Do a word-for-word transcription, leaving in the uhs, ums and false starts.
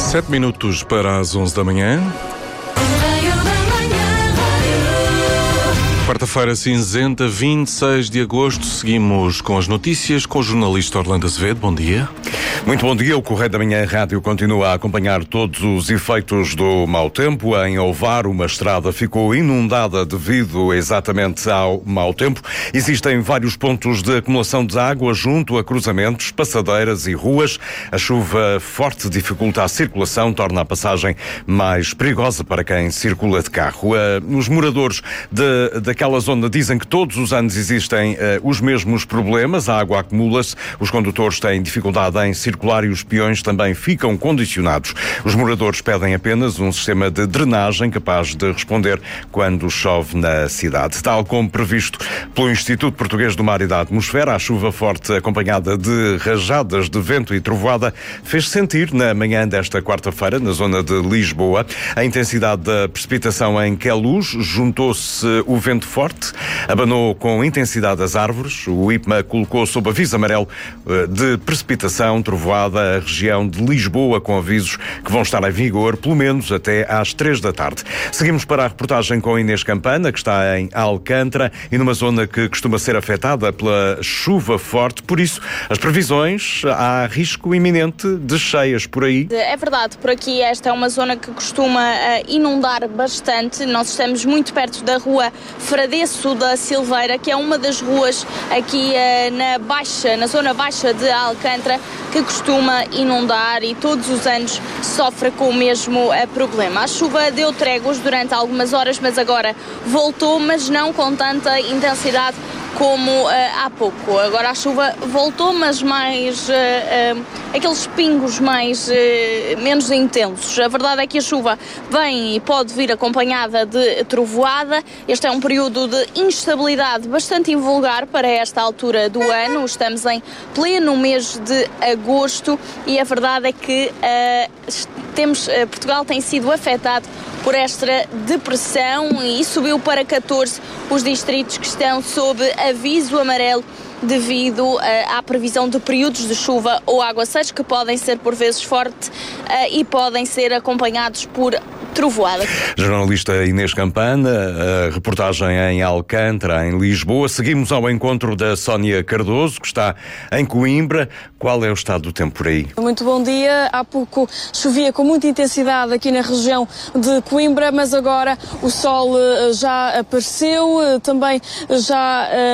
Sete minutos para as onze da manhã. Quarta-feira cinzenta, vinte e seis de agosto. Seguimos com as notícias com o jornalista Orlando Azevedo. Bom dia. Muito bom dia. O Correio da Manhã Rádio continua a acompanhar todos os efeitos do mau tempo. Em Ovar, uma estrada ficou inundada devido exatamente ao mau tempo. Existem vários pontos de acumulação de água junto a cruzamentos, passadeiras e ruas. A chuva forte dificulta a circulação, torna a passagem mais perigosa para quem circula de carro. Os moradores de, daquela zona dizem que todos os anos existem uh, os mesmos problemas. A água acumula-se, os condutores têm dificuldade em circular e os peões também ficam condicionados. Os moradores pedem apenas um sistema de drenagem capaz de responder quando chove na cidade. Tal como previsto pelo Instituto Português do Mar e da Atmosfera, a chuva forte acompanhada de rajadas de vento e trovoada fez sentir na manhã desta quarta-feira na zona de Lisboa. A intensidade da precipitação em Queluz, juntou-se o vento forte, abanou com intensidade as árvores. O I P M A colocou sob aviso amarelo de precipitação, trovoada, a região de Lisboa, com avisos que vão estar em vigor pelo menos até às três da tarde. Seguimos para a reportagem com Inês Campana, que está em Alcântara e numa zona que costuma ser afetada pela chuva forte. Por isso, as previsões, há risco iminente de cheias por aí. É verdade, por aqui esta é uma zona que costuma uh, inundar bastante. Nós estamos muito perto da rua Fradesso da Silveira, que é uma das ruas aqui uh, na baixa, na zona baixa de Alcântara, que costuma inundar e todos os anos sofre com o mesmo uh, problema. A chuva deu tréguas durante algumas horas, mas agora voltou, mas não com tanta intensidade como uh, há pouco. Agora a chuva voltou, mas mais uh, uh, aqueles pingos mais uh, menos intensos. A verdade é que a chuva vem e pode vir acompanhada de trovoada. Este é um período de instabilidade bastante invulgar para esta altura do ano. Estamos em pleno mês de agosto e a verdade é que uh, temos, uh, Portugal tem sido afetado por esta depressão e subiu para catorze os distritos que estão sob aviso amarelo devido uh, à previsão de períodos de chuva ou aguaceiros que podem ser por vezes fortes uh, e podem ser acompanhados por trovoada. Jornalista Inês Campana, a reportagem em Alcântara, em Lisboa. Seguimos ao encontro da Sónia Cardoso, que está em Coimbra. Qual é o estado do tempo por aí? Muito bom dia. Há pouco chovia com muita intensidade aqui na região de Coimbra, mas agora o sol já apareceu, também já